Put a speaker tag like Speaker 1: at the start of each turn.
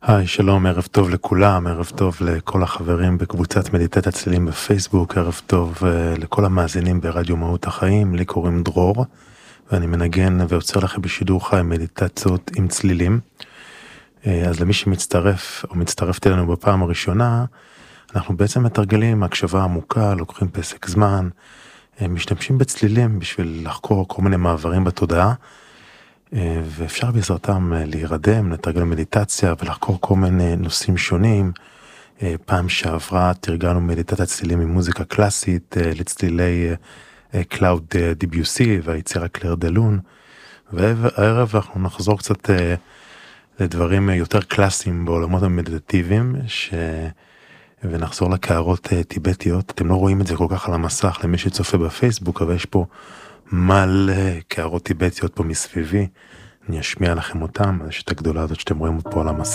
Speaker 1: היי, שלום, ערב טוב לכולם, ערב טוב לכל החברים בקבוצת מדיטת הצלילים בפייסבוק, ערב טוב לכל המאזינים ברדיו מהות החיים. לי קוראים דרור, ואני מנגן ויוצר לכם בשידור חי מדיטציות עם צלילים. אז למי שמצטרף או מצטרפת אלינו בפעם הראשונה, אנחנו בעצם מתרגלים הקשבה עמוקה, לוקחים פסק זמן, משתמשים בצלילים בשביל לחקור כל מיני מעברים בתודעה, ואפשר בעזרתם להירדם, לתרגל מדיטציה ולחקור כל מיני נושאים שונים. פעם שעברה תרגלנו מדיטת צלילים עם מוזיקה קלאסית לצלילי קלאוד דיביוסי והיצירה קלר דה לון, והערב אנחנו נחזור קצת לדברים יותר קלאסיים בעולמות המדיטטיביים, ונחזור לקערות טיבטיות. אתם לא רואים את זה כל כך על המסך למי שצופה בפייסבוק, אבל יש פה מלא קערות טיבטיות פה מסביבי. אני אשמיע לכם אותם, השת הגדולה הזאת שאתם רואים פה על המסך.